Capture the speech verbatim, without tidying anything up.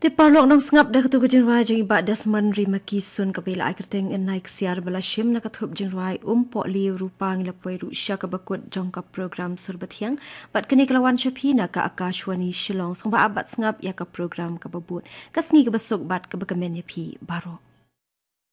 Ti parlok nang sngap dah ketu kejeng rai jeng iba dasman rima kisun kapela ai kerteng en naik siar bala shim na kathup jeng rai umpok li rupa ngilapoi ru sya ka bakut jongka program surbat hiang bat kini kelawan syaphi na ka akashwani shillong song ba abat sngap ya ka program ka babut kasni ka basuk bat ka bakamen ya phi baro